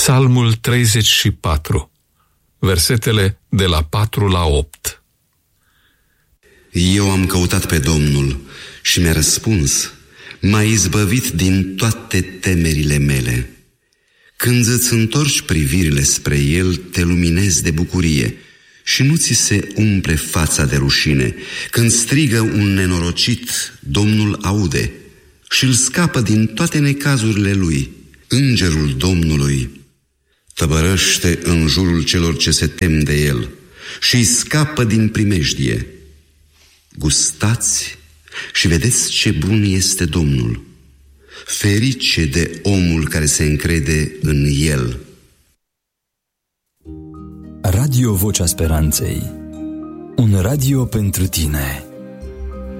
Psalmul 34, versetele de la 4 la 8. Eu am căutat pe Domnul și mi-a răspuns, m-a izbăvit din toate temerile mele. Când îți întorci privirile spre El, te luminezi de bucurie și nu ți se umple fața de rușine. Când strigă un nenorocit, Domnul aude și îl scapă din toate necazurile lui. Îngerul Domnului tăbărăște în jurul celor ce se tem de El și îi scapă din primejdie. Gustați și vedeți ce bun este Domnul. Ferice de omul care se încrede în El. Radio Vocea Speranței. Un radio pentru tine.